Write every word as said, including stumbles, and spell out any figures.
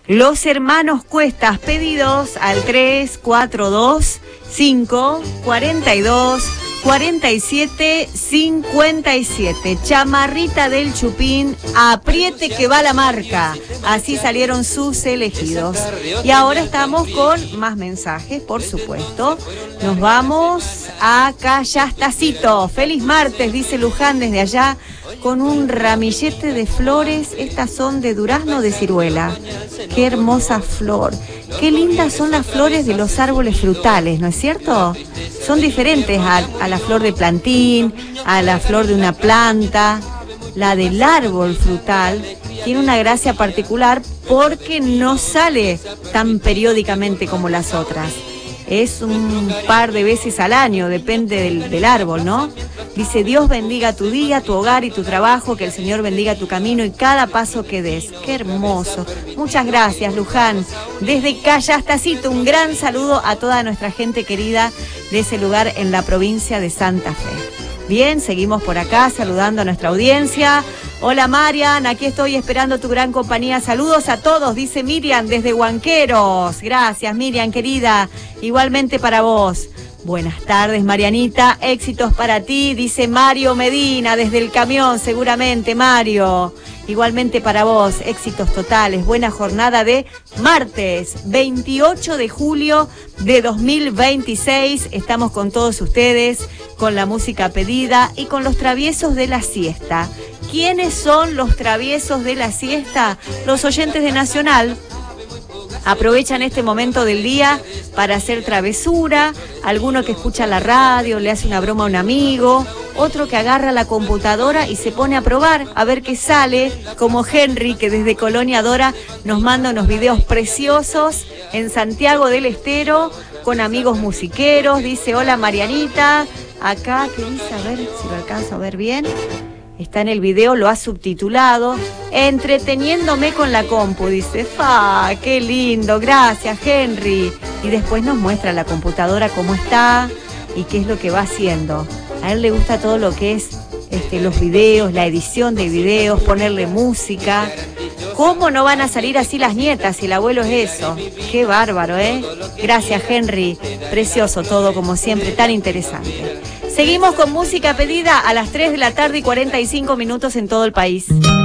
Los hermanos Cuestas, pedidos al tres cuatro dos, cinco, cuatro dos, cuatro siete, cinco siete. Chamarrita del Chupín, apriete que va la marca. Así salieron sus elegidos. Y ahora estamos con más mensajes, por supuesto. Nos vamos a Callastacito. Feliz martes, dice Luján desde allá, con un ramillete de flores. Estas son de durazno de ciruela. Qué hermosa flor. Qué lindas son las flores de los árboles frutales, ¿no es cierto? Son diferentes a, a la flor de plantín, a la flor de una planta. La del árbol frutal tiene una gracia particular porque no sale tan periódicamente como las otras. Es un par de veces al año, depende del, del árbol, ¿no? Dice, Dios bendiga tu día, tu hogar y tu trabajo, que el Señor bendiga tu camino y cada paso que des. ¡Qué hermoso! Muchas gracias, Luján. Desde Callastacito, un gran saludo a toda nuestra gente querida de ese lugar en la provincia de Santa Fe. Bien, seguimos por acá saludando a nuestra audiencia. Hola Marian, aquí estoy esperando tu gran compañía. Saludos a todos, dice Miriam desde Huanqueros. Gracias Miriam, querida. Igualmente para vos. Buenas tardes Marianita, éxitos para ti, dice Mario Medina desde el camión, seguramente Mario. Igualmente para vos, éxitos totales, buena jornada de martes, veintiocho de julio de dos mil veintiséis. Estamos con todos ustedes, con la música pedida y con los traviesos de la siesta. ¿Quiénes son los traviesos de la siesta? Los oyentes de Nacional. Aprovechan este momento del día para hacer travesura, alguno que escucha la radio, le hace una broma a un amigo, otro que agarra la computadora y se pone a probar, a ver qué sale, como Henry, que desde Colonia Dora nos manda unos videos preciosos en Santiago del Estero, con amigos musiqueros. Dice, hola Marianita, acá, ¿qué dice? A ver si lo alcanzo a ver bien. Está en el video, lo ha subtitulado, entreteniéndome con la compu, dice, ¡fa! ¡Qué lindo! Gracias, Henry. Y después nos muestra la computadora cómo está y qué es lo que va haciendo. A él le gusta todo lo que es este, los videos, la edición de videos, ponerle música. ¿Cómo no van a salir así las nietas si el abuelo es eso? ¡Qué bárbaro, eh! Gracias, Henry. Precioso todo, como siempre, tan interesante. Seguimos con música pedida a las tres de la tarde y cuarenta y cinco minutos en todo el país.